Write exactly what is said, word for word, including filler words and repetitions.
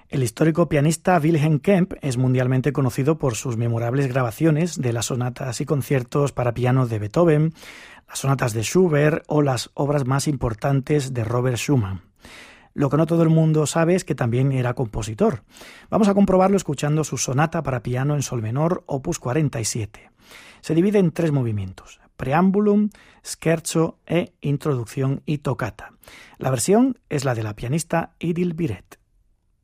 El histórico pianista Wilhelm Kempff es mundialmente conocido por sus memorables grabaciones de las sonatas y conciertos para piano de Beethoven, las sonatas de Schubert o las obras más importantes de Robert Schumann. Lo que no todo el mundo sabe es que también era compositor. Vamos a comprobarlo escuchando su sonata para piano en sol menor, opus cuarenta y siete. Se divide en tres movimientos: preámbulum, scherzo e introducción y toccata. La versión es la de la pianista Idil Biret.